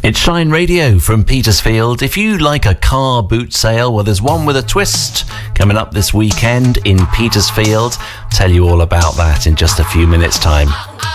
It's Shine Radio from Petersfield. If you like a car boot sale, well, there's one with a twist coming up this weekend in Petersfield. I'll tell you all about that in just a few minutes' time.